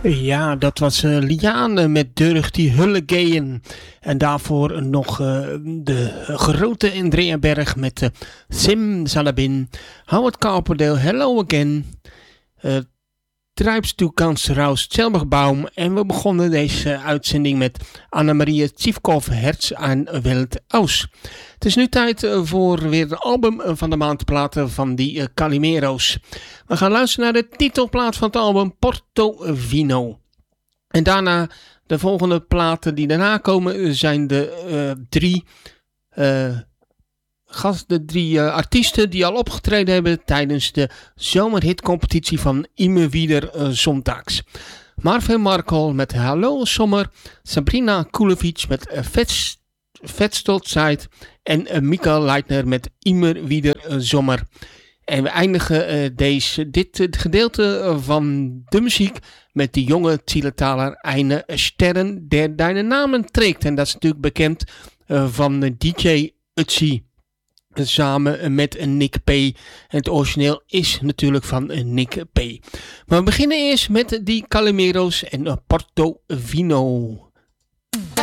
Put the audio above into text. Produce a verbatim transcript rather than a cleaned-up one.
Ja, dat was uh, Liane met Durg die Hullegeeën. En daarvoor nog uh, de grote Andreaberg met uh, Sim Salabin. Howard Carpendale, Hello Again. Uh, Tribes to Raus Zelberbaum. En we begonnen deze uh, uitzending met Anna-Maria Tjivkov, Herz aan Welt Aus. Het is nu tijd uh, voor weer een album van de maand platen van die uh, Calimero's. We gaan luisteren naar de titelplaat van het album Portofino. En daarna de volgende platen die daarna komen zijn de uh, drie, uh, gast, de drie uh, artiesten die al opgetreden hebben tijdens de zomerhitcompetitie van Immer wieder uh, Zondags. Marvin Markel met Hallo Sommer, Sabrina Kulovic met uh, Vets, Vetstoldzeit en uh, Mikael Leitner met Immer wieder uh, Sommer. En we eindigen uh, deze, dit uh, gedeelte van de muziek met de jonge Zillertaler Eine Sterren der deine Namen trägt. En dat is natuurlijk bekend uh, van uh, D J Ötzi samen met Nick P. En het origineel is natuurlijk van uh, Nick P. Maar we beginnen eerst met die Calimero's en uh, Portofino.